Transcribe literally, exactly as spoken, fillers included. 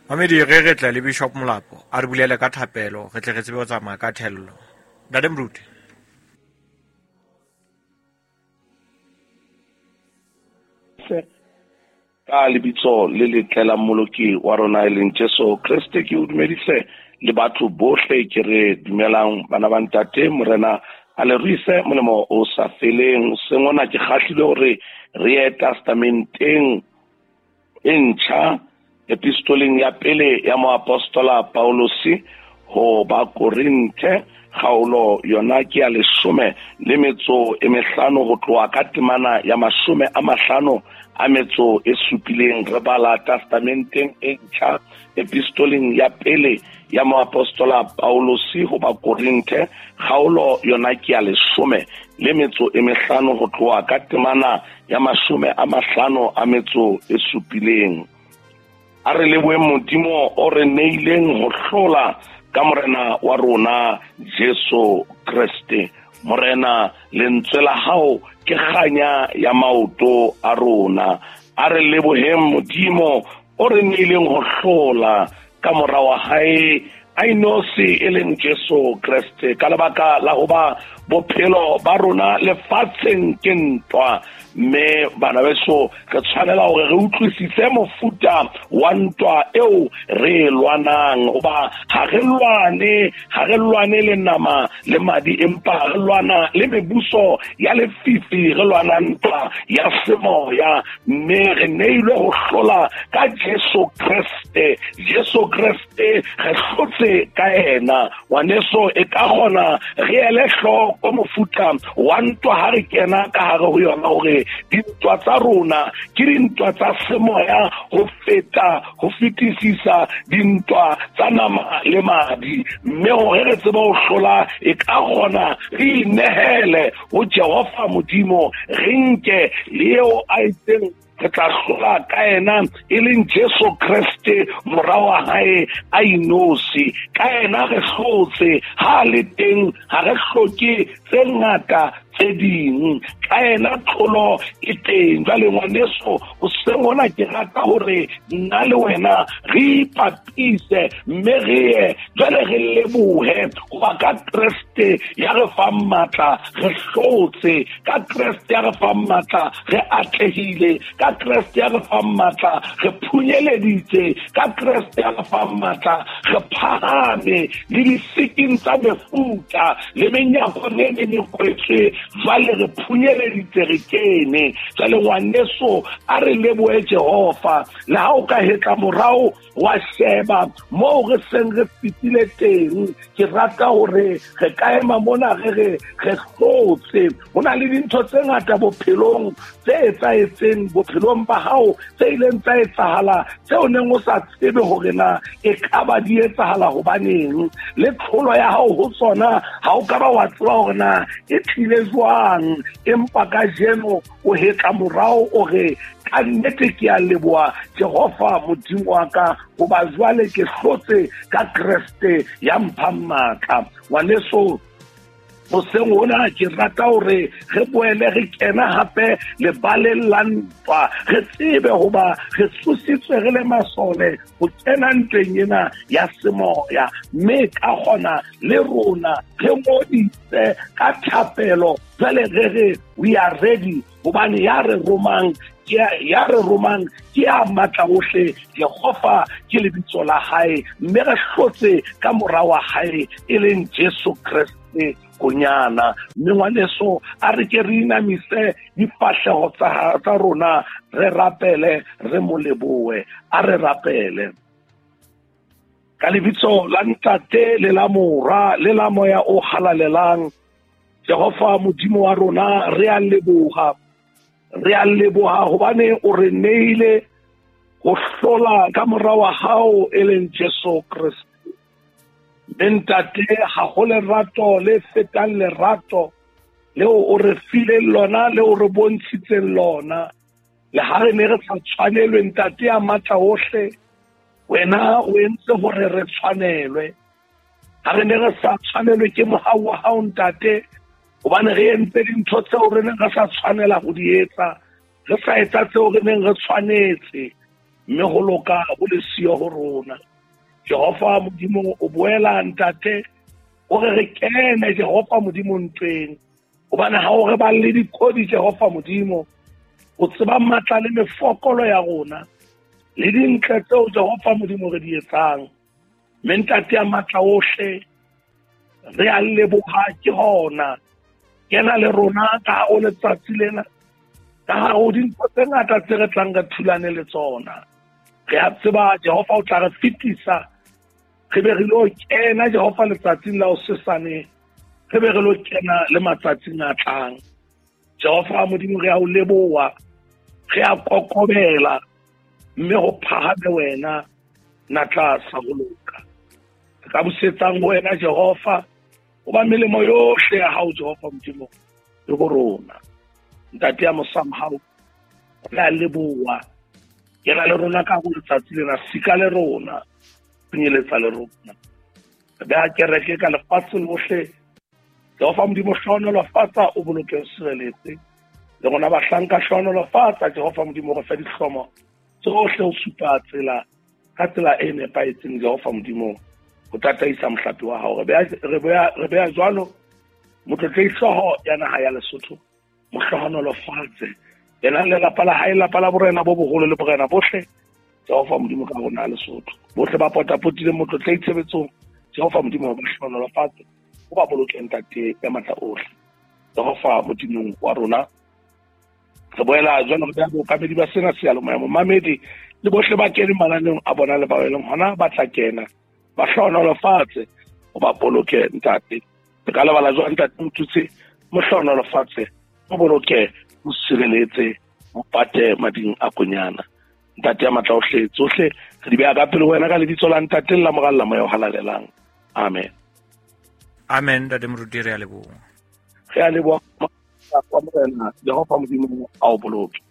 Mamedi ge re tla le Bishop Molapo a re bulele ka thapelo ge tle ge tsebe go tsamaya ka thello. Ntate Moruti. Ka lebitso le letlela moloki wa rona e leng Jesu Kriste ke o dumedise le batho bohle ke re dumelang bana ba ntate morena a le ruise molemo o sa feleng sengona ke kgahlile hore re ye testamenteng e ntjha epistoleng ya pele ya moapostola Paulosi ho ba Korinthe kgaolo yona ke ya lesome le metso e mehlano ho tloha ka temana ya mashome a mahlano a metso e supileng re bala testamenteng e ntjha epistoleng ya pele ya moapostola Paulosi ho ba Korinthe kgaolo yona ke ya lesome le metso e mehlano ho tloha ka temana ya mashome a mahlano a metso e supileng. A re leboe Modimo o re neileng ho hlola ka morena wa rona Jesu Kriste. Morena lentswe la hao ke kganya ya maoto a rona. A re lebohe Modimo o re neileng ho hlola ka mora wa hae a inosi e leng Jesu Kriste ka lebaka la ho ba bophelo ba rona lefatsheng ke ntwa mme bana beso re tshwanela hore re utlwisise mofuta wa ntwa eo re lwanang hoba ha re lwane ha re lwane le nama le madi empa re lwana le mebuso ya lefifi re lwana ntwa ya semoya mme re neilwe ho hlola ka Jesu Kriste Jesu Kriste re hlotse ka ena waneso e ka gona re ele hloko mofuta wa ntwa ha re kena ka hare ho yona hore dintwa tsa rona ke dintwa tsa semoya ho feta ho fetisisa dintwa tsa nama le madi mme hore re tseba ho hlola e ka gona re inehele ho Jehova Modimo re nke leo a itseng re tla hlola ka ena e leng Jesu Kriste mora wa hae a inosi ka ena re hlotse ha le teng ha re hloke tse ngata tse ding ka ena tlholo e teng jwale ngwaneso o sengona ke rata hore nna le wena re ipapise mme re ye jwale re lebohe goba ka Kriste ya re fa matla re hlotse ka Kriste ya re fa matla re atlehile ka Kriste ya re fa matla re phunyeleditse ka Kriste ya re fa matla re phahame le disiking tsa mefuta le menyako ne ne kwetswe jwale re phunyeleditse re kene jwale ngwaneso a re lebohe Jehova le ha o ka hetla morao wa sheba mo re seng re fitile teng ke rata hore re ka ema mona re re re hlotse hona le dintho tse ngata bophelong tse etsahetseng bophelong ba hao tse ileng tsa etsahala tseo neng o sa tsebe hore na e ka ba di etsahala hobaneng le tlholo ya hao ho tsona ha o ka ba wa tseba hore na e tlile jwang empa ka jeno o hetla morao o re ka nnete ke a leboha Jehova Modimo wa ka hoba jwale ke hlotse ka Kriste ya mpha matla waneso o sengona ke rata hore re boele re kena hape le baleng la ntwa re tsebe hoba re tsusitswe re le masole ho kena ntweng ena ya semoya mme ka gona le rona re ngoditse ka thapelo jwale re re we are ready hobane ya re romang ya re romang ke a matla ohle Jehova ke lebitso la hae mme re hlotse ka mora wa hae e leng Jesu Kriste konyana mme ngwaneso a re ke re inamise difahleho tsa rona re rapele re moleboe a re rapele ka lebitso la ntate le la mora le la moya o halalelang Jehova Modimo wa rona re a leboha re a leboha hobane o re neile go hlola ka mora wa hao e leng Jesu Kriste Ntate ha go lerato le fetang lerato leo o re file lona le o re bontshitseng lona le ha re ne re sa tshwanelwe ntate a matla ohle wena o entse hore re tshwanelwe ha re ne re sa tshwanelwe ke mohau wa hao ntate hobane re entse dintho tseo re ne re sa tshwanela go di etsa re sa etsa tseo re neng re tshwanetse mme go loka go le sio go rona. Jehova modimo o boela ntate o re re kene Jehova modimo ntweng obana ha o re ba le dikodi Jehova modimo o tseba matla le mefokolo ya rona le dintle tseo Jehova modimo re di etsang mme ntate ya matla ohle re a leboha ke hona kena le rona ka o letsatsi lena ka o dintho tse ngata tse re tlang re thulane le tsona re a tseba Jehova o tla re fitisa re be re lo kena Jehova letsatsing la o sesane re be re lo kena le matsatsing a tlang Jehova modimo re a o leboha re a kokobela mme go phahame wena na tla sa go loka ka busetsang wena Jehova o ba melemo yohle ya hao Jehova modimo le go rona ntate ya mosamhao re a leboha kena le rona ka go letsatsi lena sika le rona penyeletsa le rona be a kereke ka lefatshe lohle Jehova modimo hlono fatsa o boloke o sireletse le gona ba hlanka hlono fatsa Jehova modimo go fa dihlomo tsohle o supa tsela ka tsela e nepaetseng Jehova modimo o tataisa mohlapi wa hao re be a jwalo motlotleihlooho ya naha ya Lesotho mohlohonolo fatse yena le lapa la hae lapa la borena bo bogolo le borena bohle Jehova modimo ka rona Lesotho bohle ba potapotile motlotlei tshebetsong Jehova modimo ba hlohonolo fatse o ba bolokeng ntate ya matla ohle Jehova modimo wa rona re boela jwalo re bo kamedi ba sena se ya lo mo mamedi le bohle ba kene malaneng a bona le ba weleng hona ba tla kena ba hlohonolo fatse o ba boloke ntate ka le bala jwa ntate motutse mo hlohonolo fatse o boloke o sireletse o pate mading a konyana ntate ya matla ohle tsohle re di beya ka pele wena ka lebitso la ntate la mogalla mo yo halalelang amen amen ntate moruti re a leboha re a leboha kwa morena Jehova modimo a o boloke